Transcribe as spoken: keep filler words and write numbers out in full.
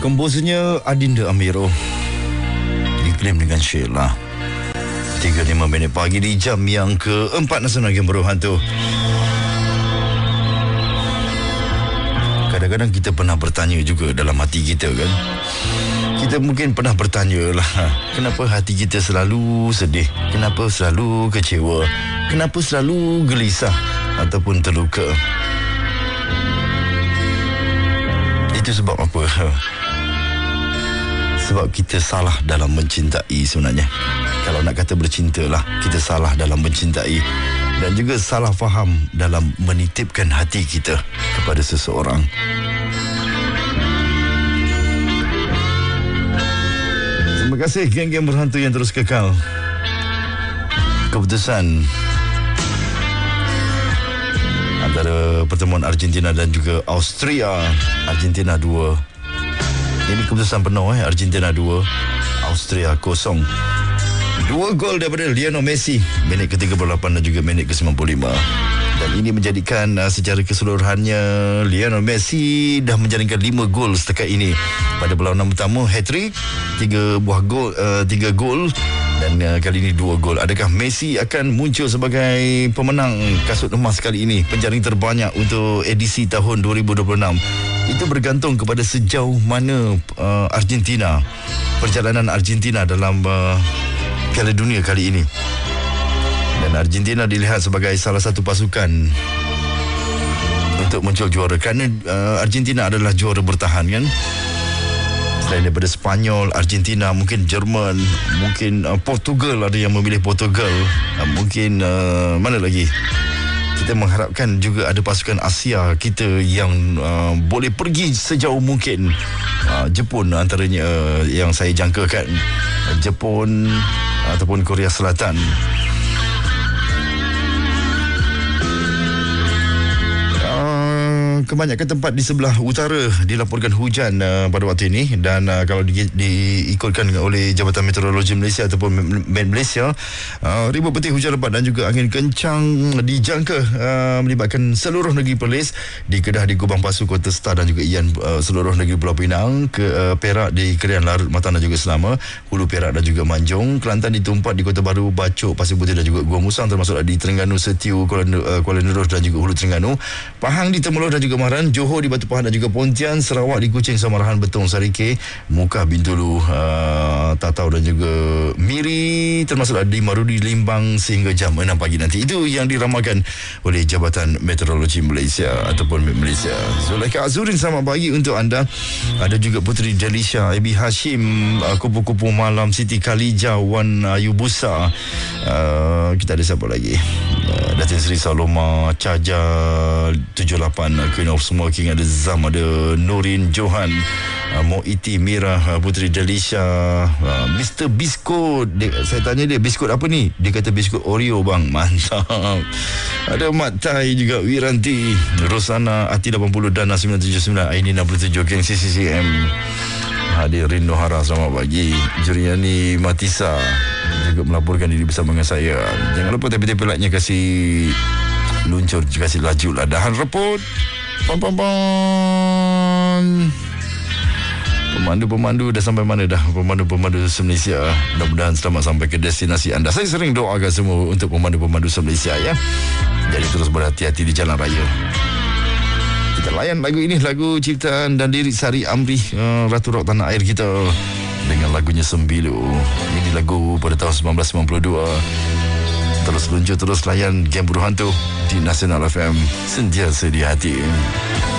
Komposernya Adinda Amiro, diklaim dengan Sheila. tiga puluh lima minit pagi di jam yang keempat Nasional Game Berhantu. Kadang-kadang kita pernah bertanya juga dalam hati kita kan. Kita mungkin pernah bertanya lah, kenapa hati kita selalu sedih? Kenapa selalu kecewa? Kenapa selalu gelisah ataupun terluka? Itu sebab apa? Sebab kita salah dalam mencintai sebenarnya. Kalau nak kata bercinta lah, kita salah dalam mencintai. Dan juga salah faham dalam menitipkan hati kita kepada seseorang. Terima kasih geng-geng berhantu yang terus kekal. Keputusan antara pertemuan Argentina dan juga Austria. Argentina dua. Ini keputusan penuh eh. Argentina dua, Austria kosong. Dua gol daripada Lionel Messi, minit ke tiga puluh lapan dan juga minit ke sembilan puluh lima. Dan ini menjadikan uh, secara keseluruhannya Lionel Messi dah menjaringkan lima gol setakat ini. Pada perlawanan pertama hat-trick, tiga buah gol, uh, tiga gol dan uh, kali ini dua gol. Adakah Messi akan muncul sebagai pemenang kasut emas kali ini, penjaring terbanyak untuk edisi tahun dua ribu dua puluh enam? Itu bergantung kepada sejauh mana uh, Argentina, perjalanan Argentina dalam uh, Piala Dunia kali ini. Dan Argentina dilihat sebagai salah satu pasukan untuk muncul juara, kerana uh, Argentina adalah juara bertahan kan. Selain daripada Spanyol, Argentina, mungkin Jerman, mungkin uh, Portugal, ada yang memilih Portugal, uh, mungkin uh, mana lagi. Kita mengharapkan juga ada pasukan Asia kita yang uh, boleh pergi sejauh mungkin. uh, Jepun antaranya uh, yang saya jangkakan, uh, Jepun ataupun Korea Selatan. Kebanyakan tempat di sebelah utara dilaporkan hujan uh, pada waktu ini. Dan uh, kalau di, diikutkan oleh Jabatan Meteorologi Malaysia ataupun Met Malaysia, uh, ribuan petir hujan lebat dan juga angin kencang dijangka uh, melibatkan seluruh negeri Perlis, di Kedah, di Gubang Pasu, Kota Star dan juga Ian, uh, seluruh negeri Pulau Pinang, ke uh, Perak, di Kerian, Larut, Matang dan juga Selama, Hulu Perak dan juga Manjung, Kelantan, di Tumpat, di Kota Baru, Bacok, Pasir Putih dan juga Gua Musang, termasuk di Terengganu, Setiu, Kuala, uh, Kuala Nerus dan juga Hulu Terengganu, Pahang, di Temerloh dan juga Maran, Johor, di Batu Pahat dan juga Pontian, Sarawak, di Kuching, Samarahan, Betong, Sarike, Mukah, Bintulu, uh, Tatau dan juga Miri, termasuk di Marudi, Limbang sehingga jam enam pagi nanti. Itu yang diramalkan oleh Jabatan Meteorologi Malaysia ataupun Met Malaysia. Zulaikha Azurin, selamat pagi untuk anda. Ada juga Puteri Delisha, Ebi Hashim, uh, Kupu-Kupu Malam, Siti Khalija, Wan Ayubusa. Uh, kita ada siapa lagi? Uh, Datin Seri Saloma, Caja tujuh lapan, Queen of Smoking, ada Zam, ada Nurin Johan, uh, Moiti Mira, uh, Puteri Delisha, uh, Mister Biskut. Dia, saya tanya dia, biskut apa ni? Dia kata biskut Oreo bang. Mantap. Ada Mat Tai juga, Wiranti, Rosana, Ati lapan puluh, Dana sembilan tujuh sembilan, Aini enam puluh tujuh, Geng C C C M, Hadir Rindu Hara, selamat pagi. Juriani Matisa juga melaporkan diri bersama dengan saya. Jangan lupa tepi-tepi like-nya kasih luncur, kasih laju lah. Dahan reput, pam pam pam. Pemandu-pemandu dah sampai mana dah? Pemandu-pemandu se-Malaysia, mudah-mudahan selamat sampai ke destinasi anda. Saya sering doakan semua untuk pemandu-pemandu se-Malaysia ya. Jadi terus berhati-hati di jalan raya. Kita layan lagu ini, lagu ciptaan dan lirik Sari Amri, uh, Ratu Rock tanah air kita, dengan lagunya Sembilu. Ini lagu pada tahun sembilan belas sembilan puluh dua. Terus luncur, terus layan Game Berhantu di Nasional F M, sentiasa di hati.